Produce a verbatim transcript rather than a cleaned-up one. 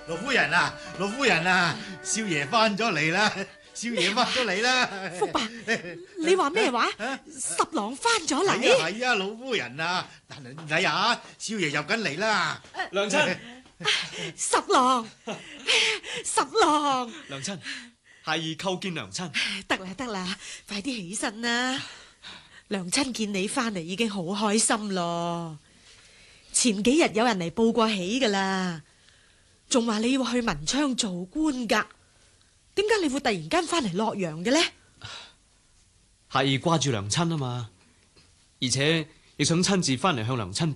老夫人啊，老夫人啊，少爺翻咗嚟啦，少爺翻咗嚟啦。 福伯，你話咩話？十郎翻咗嚟？ 係啊係啊，老夫人啊，嗱睇下，少爺入緊嚟啦。 娘親， 十郎，十郎， 娘親，孩兒叩見娘親。 得啦得啦，快啲起身啦！娘親見你翻嚟已經好開心咯。前幾日有人嚟報過喜噶啦，仲話你要去文昌做官噶。點解你會突然間翻嚟洛陽嘅呢？ 孩兒掛住娘親啊嘛，而且亦想親自翻嚟向娘親報